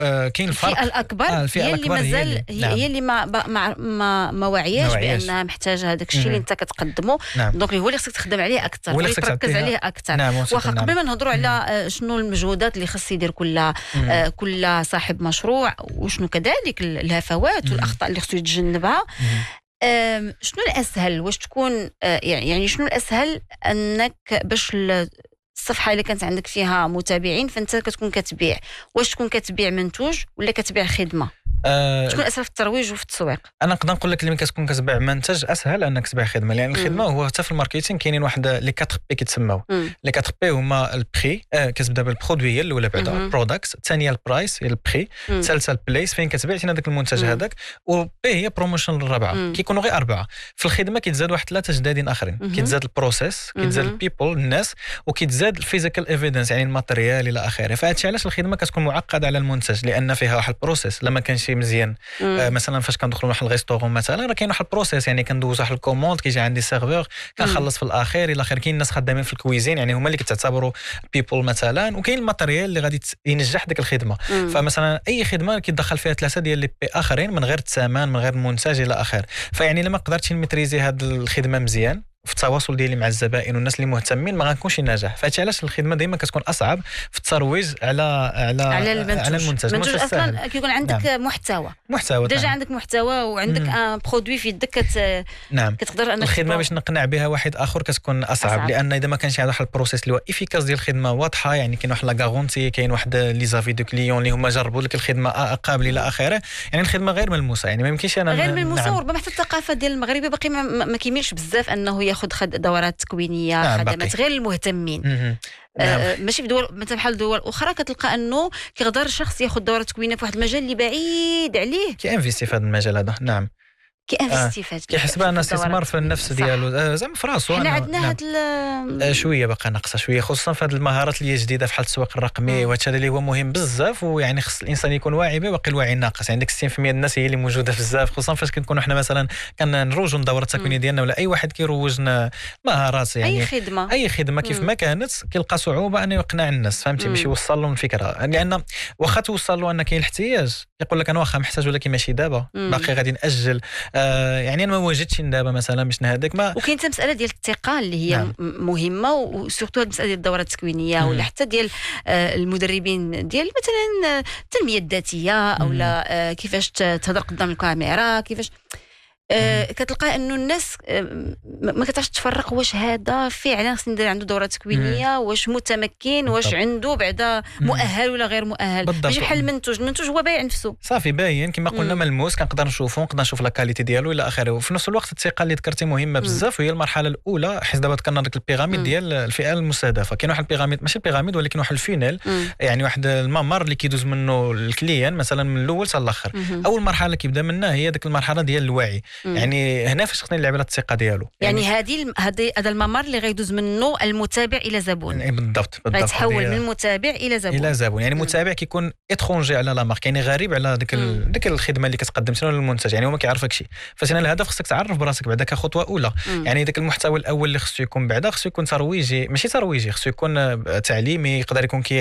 كاين الفرق. الفئه الاكبر هي اللي مازال هي اللي ما واعياش بانها محتاجه هذاك الشيء اللي انت كتقدمه. دونك هو اللي خصك تخدم عليه اكثر وتركز عليه اكثر. واخا قبل ما نهضروا على شنو المجهودات اللي خص يدير كل صاحب مشروع وشنو كذلك الهفوات والاخطاء اللي خصو يتجنبها، شنو الاسهل؟ واش تكون يعني شنو الاسهل انك باش الصفحه اللي كانت عندك فيها متابعين فانت كتكون كتبيع، واش تكون كتبيع منتوج ولا كتبيع خدمه؟ شكون اسهل في الترويج وفي التسويق؟ انا نقدر نقول لك اللي كتكون كتبيع منتج اسهل انك تبيع خدمه، لان الخدمه هو حتى في الماركتينغ كاينين واحد لي 4 بي كيتسموا. لي 4 بي هما البري، كتبدا بالبرودوي هي الاولى بعدا البرودكت، الثانيه البرايس هي البري، الثالثه البليس فين كتبيع فين هذاك المنتج هذاك، وبي هي بروموشن الرابعه. كيكونوا غير 4. في الخدمه كيتزاد واحد 3 جدادين اخرين، كيتزاد البروسيس، كيتزاد البيبل الناس، وكيتزاد الفيزيكال ايفيدنس يعني الماتيريال الى اخره. فهادشي علاش الخدمه كتكون معقده على المنتج، لان فيها واحد البروسيس لما كانش مزيان. مثلا فاش كندخلوا واحد الريستورون مثلا راه كاين واحد البروسيس، يعني كندوز واحد الكوموند كيجي عندي سيرفور كنخلص في الاخير الى اخره. كاين ناس خدامين في الكويزين يعني هما اللي كتعتبروا بيبل مثلا، وكاين الماتيريال اللي غادي ينجح ديك الخدمه. فمثلا اي خدمه كيدخل فيها 3 ديال لي بي اخرين من غير الثمن من غير المنتج الى اخره. فيعني لما قدرتش نميتريزي هاد الخدمه مزيان في التواصل ديالي مع الزبائن والناس اللي مهتمين ما غنكونش ناجح. فهادشي علاش الخدمه دايما كتكون اصعب في الترويج على المنتج. المنتج اصلا كيكون عندك محتوى ديجا عندك محتوى وعندك ان برودوي في يدك كتقدر انك الخدمه باش نقنع بها واحد اخر كتكون اصعب. لان اذا ما كانش عندك واحد البروسيس اللي هو افيكاس ديال الخدمه واضحه، يعني كاين واحد لا غارونتي، كاين واحد لي زافي دو كليون اللي هما جربوا لك الخدمه قابل الى اخره، يعني الخدمه غير ملموسه. يعني ما يمكنش انا غير ملموسه. وربما حتى الثقافه ديال المغربي باقي ما كيميلش بزاف انه ياخذ دورات تكوينيه، خدمات غير المهتمين. ماشي في دول مثلا بحال دول اخرى كتلقى انه كيقدر شخص ياخذ دوره تكوينيه في واحد المجال اللي بعيد عليه، كينفيستي في هذا المجال هذا. نعم كيحسب ان استثمار في النفس ديالو زعما في راسو. حنا عندنا هاد شويه باقا ناقصه شويه، خصوصا في هذه المهارات اللي هي جديده بحال التسويق الرقمي وهذا اللي هو مهم بزاف. ويعني خص الانسان يكون واعي به، باقي الوعي ناقص. عندك 60% ديال الناس هي اللي موجوده بزاف، خصوصا فاش كنكونوا حنا مثلا كنروجوا الدوره التكوينيه ديالنا ولا اي واحد كيروج مهارات، يعني اي خدمه كيف ما كانت كيلقى صعوبه انه يقنع الناس، فهمتي، باش يوصل لهم الفكره. لان واخا توصل له ان كاين الاحتياج يقول لك انا واخا محتاج ولكن ماشي دابا، باقي غادي ناجل. يعني انا ما وجدتش دابا مثلا باش هذاك ما. وكاين حتى مساله ديال الثقه اللي هي مهمه، وسورتو هذه المساله ديال الدورات التكوينيه ولا حتى ديال المدربين ديال مثلا التنميه الذاتيه او كيفاش تهضر قدام الكاميرا، كيفاش كتلقى انه الناس ما كتعرفش تفرق واش هذا فعلا خصني ندير عنده دوره تكوينيه، واش متمكن، واش عنده بعدا مؤهل ولا غير مؤهل. ماشي بحال المنتوج هو بايع نفسه صافي باين كما قلنا ملموس، كنقدر نشوف لا كاليتي ديالو الى اخره. وفي نفس الوقت الثقه اللي ذكرتي مهمه بزاف، وهي المرحله الاولى. حيت دابا ذكرنا ديك البيراميد ديال الفئه المستهدفه. كاين واحد البيراميد، ماشي البيراميد ولكن واحد الفينيل، يعني واحد الممر اللي كيدوز منه الكليان مثلا من الاول حتى الاخر. اول مرحله كيبدا منها هي ديك المرحله ديال الوعي. يعني هنا فاش خصني نلعب على الثقه ديالو. يعني هذا الممر اللي غيدوز منه المتابع الى زبون. بالضبط غيتحول من المتابع الى زبون. يعني المتابع كيكون اترونجي على لا مارك، يعني غريب على ديك الخدمه اللي كتقدم شنو المنتج، يعني هو ما كيعرفك شي. فانا الهدف خصك تعرف براسك بعدا كخطوه اولى. يعني داك المحتوى الاول اللي خصو يكون بعدا خصو يكون ترويجي، ماشي ترويجي، خصو يكون تعليمي، يقدر يكون